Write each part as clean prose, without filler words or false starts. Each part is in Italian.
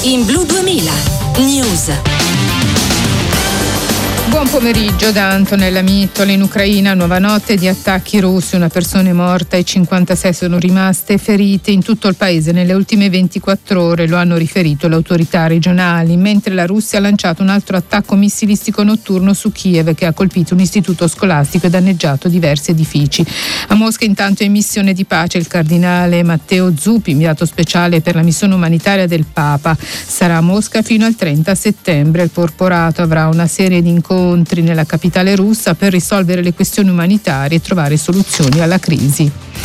in Blu 2000 News. Buon pomeriggio da Antonella Mittola. In Ucraina, nuova notte di attacchi russi, una persona è morta e 56 sono rimaste ferite in tutto il paese nelle ultime 24 ore, lo hanno riferito le autorità regionali, mentre la Russia ha lanciato un altro attacco missilistico notturno su Kiev che ha colpito un istituto scolastico e danneggiato diversi edifici. A Mosca intanto è in missione di pace il cardinale Matteo Zuppi, inviato speciale per la missione umanitaria del Papa. Sarà a Mosca fino al 30 settembre. Il porporato avrà una serie di incontri nella capitale russa per risolvere le questioni umanitarie e trovare soluzioni alla crisi.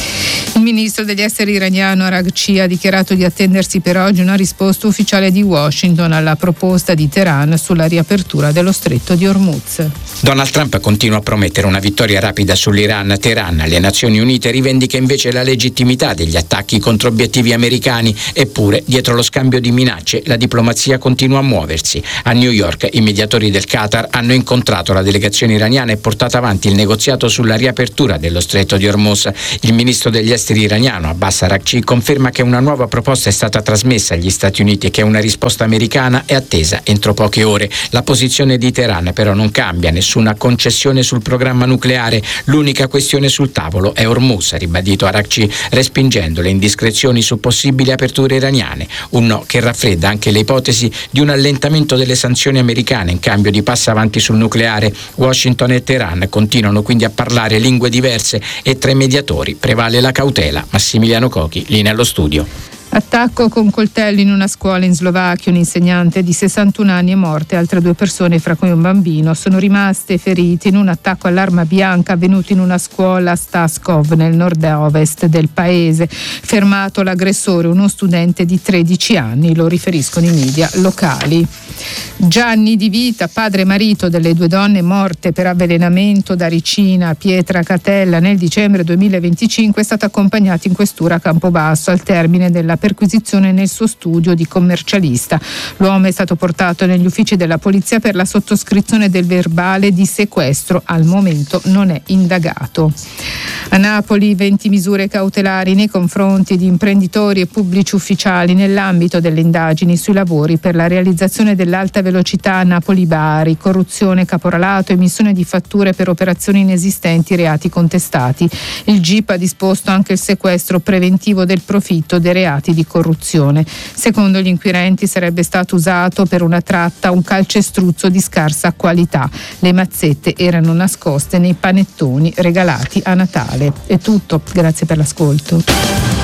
Il ministro degli esteri iraniano Araghchi ha dichiarato di attendersi per oggi una risposta ufficiale di Washington alla proposta di Teheran sulla riapertura dello stretto di Hormuz. Donald Trump continua a promettere una vittoria rapida sull'Iran. Teheran, le Nazioni Unite, rivendica invece la legittimità degli attacchi contro obiettivi americani, eppure dietro lo scambio di minacce la diplomazia continua a muoversi. A New York i mediatori del Qatar hanno incontrato la delegazione iraniana e portato avanti il negoziato sulla riapertura dello stretto di Hormuz. Il ministro degli esteri iraniano Abbas Araghchi conferma che una nuova proposta è stata trasmessa agli Stati Uniti e che una risposta americana è attesa entro poche ore. La posizione di Teheran però non cambia, nessuna concessione sul programma nucleare, l'unica questione sul tavolo è Hormuz, ha ribadito Araghchi, respingendo le indiscrezioni su possibili aperture iraniane, un no che raffredda anche le ipotesi di un allentamento delle sanzioni americane in cambio di passi avanti sul nucleare. Washington e Teheran continuano quindi a parlare lingue diverse e tra i mediatori prevale la cautela. Massimiliano Cochi, linea allo studio. Attacco con coltelli in una scuola in Slovacchia, un insegnante di 61 anni è morto e altre 2 persone, fra cui un bambino, sono rimaste ferite in un attacco all'arma bianca avvenuto in una scuola a Staskov nel nord-ovest del paese. Fermato l'aggressore, uno studente di 13 anni, lo riferiscono i media locali. Gianni Di Vita, padre e marito delle 2 donne morte per avvelenamento da ricina a Pietracatella nel dicembre 2025, è stato accompagnato in questura a Campobasso al termine della perquisizione nel suo studio di commercialista. L'uomo è stato portato negli uffici della polizia per la sottoscrizione del verbale di sequestro. Al momento non è indagato. A Napoli 20 misure cautelari nei confronti di imprenditori e pubblici ufficiali nell'ambito delle indagini sui lavori per la realizzazione dell'alta velocità Napoli-Bari, corruzione, caporalato, emissione di fatture per operazioni inesistenti, reati contestati. Il GIP ha disposto anche il sequestro preventivo del profitto dei reati di corruzione. Secondo gli inquirenti sarebbe stato usato per una tratta un calcestruzzo di scarsa qualità. Le mazzette erano nascoste nei panettoni regalati a Natale. È tutto, grazie per l'ascolto.